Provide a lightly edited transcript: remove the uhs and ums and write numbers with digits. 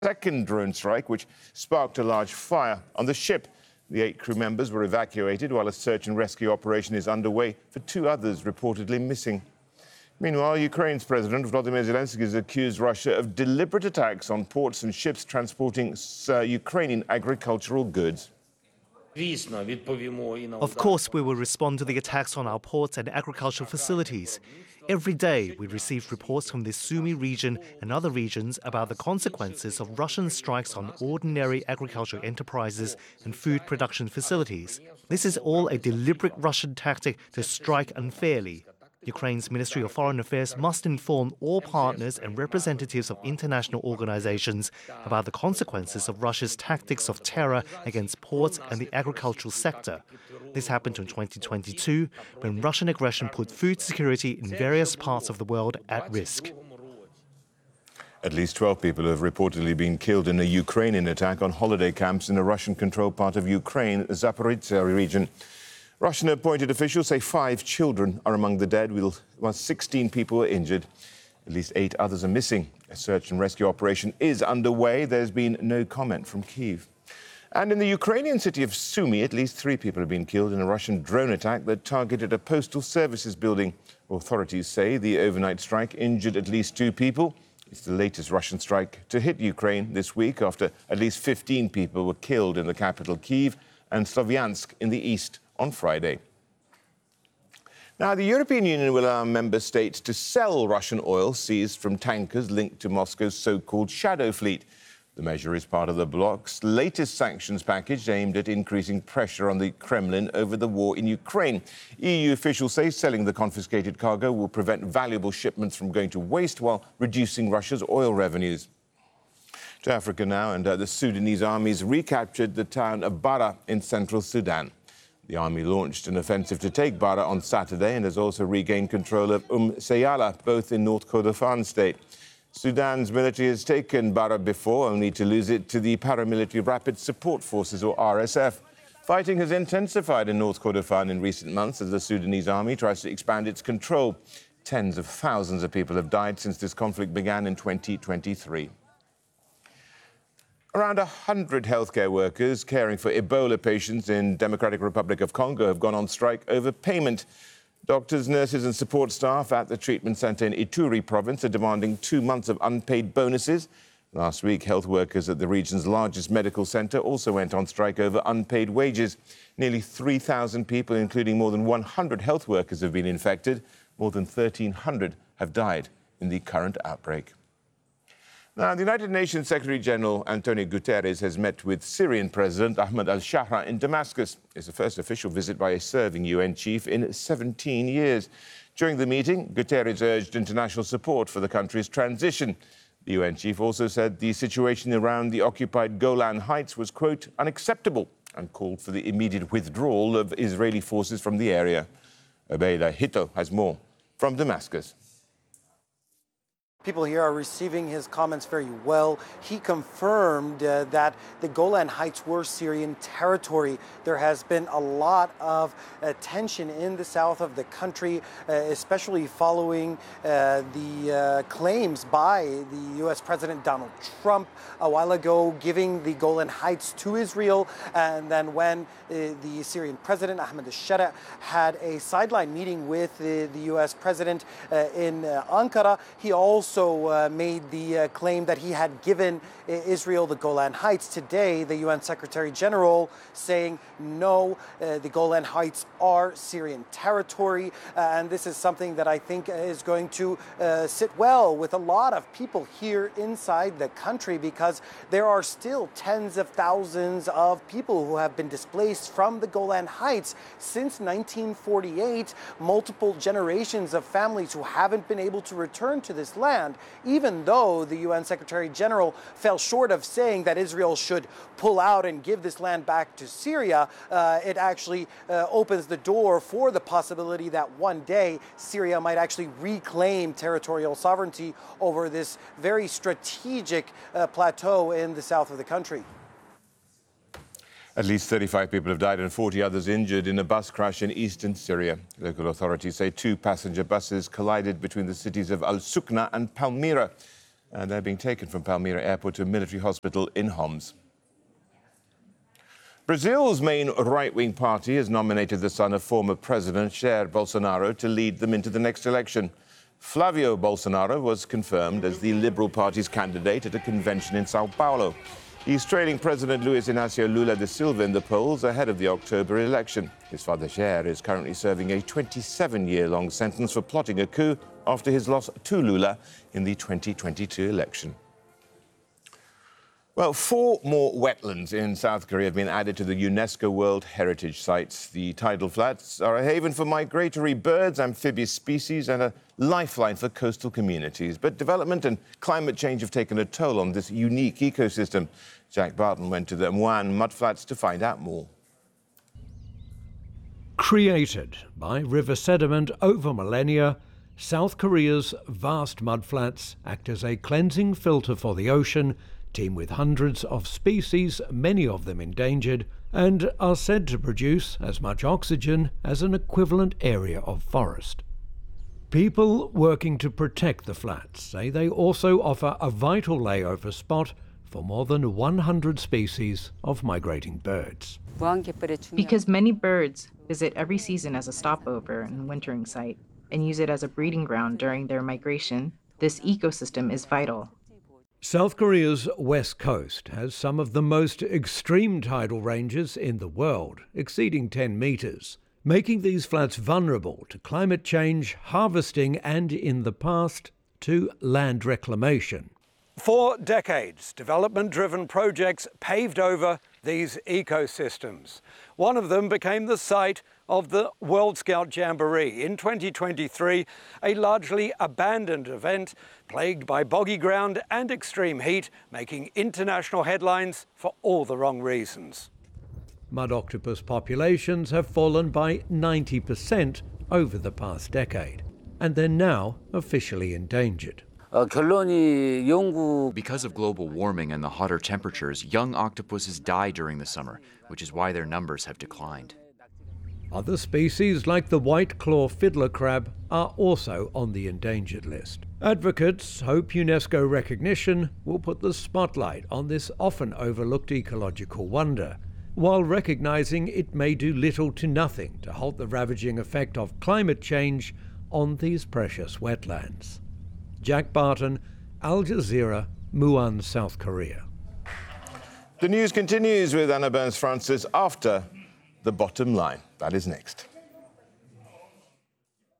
second drone strike, which sparked a large fire on the ship. The 8 crew members were evacuated while a search and rescue operation is underway for 2 others reportedly missing. Meanwhile, Ukraine's President Volodymyr Zelensky has accused Russia of deliberate attacks on ports and ships transporting Ukrainian agricultural goods. Of course, we will respond to the attacks on our ports and agricultural facilities. Every day, we receive reports from the Sumy region and other regions about the consequences of Russian strikes on ordinary agricultural enterprises and food production facilities. This is all a deliberate Russian tactic to strike unfairly. Ukraine's Ministry of Foreign Affairs must inform all partners and representatives of international organizations about the consequences of Russia's tactics of terror against ports and the agricultural sector. This happened in 2022 when Russian aggression put food security in various parts of the world at risk. At least 12 people have reportedly been killed in a Ukrainian attack on holiday camps in a Russian-controlled part of Ukraine, the Zaporizhzhia region. Russian-appointed officials say 5 children are among the dead, while 16 people were injured. At least 8 others are missing. A search and rescue operation is underway. There's been no comment from Kyiv. And in the Ukrainian city of Sumy, at least 3 people have been killed in a Russian drone attack that targeted a postal services building. Authorities say the overnight strike injured at least 2 people. It's the latest Russian strike to hit Ukraine this week after at least 15 people were killed in the capital Kyiv and Slovyansk in the east on Friday. Now, the European Union will allow member states to sell Russian oil seized from tankers linked to Moscow's so-called shadow fleet. The measure is part of the bloc's latest sanctions package aimed at increasing pressure on the Kremlin over the war in Ukraine. EU officials say selling the confiscated cargo will prevent valuable shipments from going to waste while reducing Russia's oil revenues. To Africa now, and the Sudanese armies recaptured the town of Bara in central Sudan. The army launched an offensive to take Bara on Saturday and has also regained control of Sayala, both in North Kordofan state. Sudan's military has taken Bara before, only to lose it to the paramilitary Rapid Support Forces, or RSF. Fighting has intensified in North Kordofan in recent months as the Sudanese army tries to expand its control. Tens of thousands of people have died since this conflict began in 2023. Around 100 healthcare workers caring for Ebola patients in Democratic Republic of Congo have gone on strike over payment. Doctors, nurses and support staff at the treatment centre in Ituri province are demanding 2 months of unpaid bonuses. Last week, health workers at the region's largest medical centre also went on strike over unpaid wages. Nearly 3,000 people, including more than 100 health workers, have been infected. More than 1,300 have died in the current outbreak. Now, the United Nations Secretary-General Antonio Guterres has met with Syrian President Ahmed al-Shara in Damascus. It's the first official visit by a serving UN chief in 17 years. During the meeting, Guterres urged international support for the country's transition. The UN chief also said the situation around the occupied Golan Heights was, quote, unacceptable, and called for the immediate withdrawal of Israeli forces from the area. Obeida Hito has more from Damascus. People here are receiving his comments very well. He confirmed that the Golan Heights were Syrian territory. There has been a lot of tension in the south of the country, especially following the claims by the U.S. President Donald Trump a while ago, giving the Golan Heights to Israel. And then when the Syrian President Ahmed al-Shara had a sideline meeting with the U.S. President in Ankara, he also made the claim that he had given Israel the Golan Heights. Today, the UN Secretary General saying, no, the Golan Heights are Syrian territory. And this is something that I think is going to sit well with a lot of people here inside the country, because there are still tens of thousands of people who have been displaced from the Golan Heights since 1948, multiple generations of families who haven't been able to return to this land. Even though the UN Secretary General fell short of saying that Israel should pull out and give this land back to Syria, it actually opens the door for the possibility that one day Syria might actually reclaim territorial sovereignty over this very strategic plateau in the south of the country. At least 35 people have died and 40 others injured in a bus crash in eastern Syria. Local authorities say 2 passenger buses collided between the cities of Al-Sukna and Palmyra. and they're being taken from Palmyra Airport to a military hospital in Homs. Brazil's main right-wing party has nominated the son of former President Jair Bolsonaro to lead them into the next election. Flavio Bolsonaro was confirmed as the Liberal Party's candidate at a convention in Sao Paulo. He's trailing President Luiz Inácio Lula da Silva in the polls ahead of the October election. His father Jair is currently serving a 27-year-long sentence for plotting a coup after his loss to Lula in the 2022 election. Well, 4 more wetlands in South Korea have been added to the UNESCO World Heritage Sites. The tidal flats are a haven for migratory birds, amphibious species, and a lifeline for coastal communities. But development and climate change have taken a toll on this unique ecosystem. Jack Barton went to the Muan mudflats to find out more. Created by river sediment over millennia, South Korea's vast mudflats act as a cleansing filter for the ocean, teem with hundreds of species, many of them endangered, and are said to produce as much oxygen as an equivalent area of forest. People working to protect the flats say they also offer a vital layover spot for more than 100 species of migrating birds. Because many birds visit every season as a stopover and wintering site and use it as a breeding ground during their migration, this ecosystem is vital. South Korea's west coast has some of the most extreme tidal ranges in the world, exceeding 10 meters, making these flats vulnerable to climate change, harvesting, and in the past, to land reclamation. For decades, development-driven projects paved over these ecosystems. One of them became the site of the World Scout Jamboree in 2023, a largely abandoned event plagued by boggy ground and extreme heat, making international headlines for all the wrong reasons. Mud octopus populations have fallen by 90% over the past decade, and they're now officially endangered. Because of global warming and the hotter temperatures, young octopuses die during the summer, which is why their numbers have declined. Other species like the white claw fiddler crab are also on the endangered list. Advocates hope UNESCO recognition will put the spotlight on this often overlooked ecological wonder, while recognizing it may do little to nothing to halt the ravaging effect of climate change on these precious wetlands. Jack Barton, Al Jazeera, Muan, South Korea. The news continues with Anna Burns-Francis after the bottom line. That is next.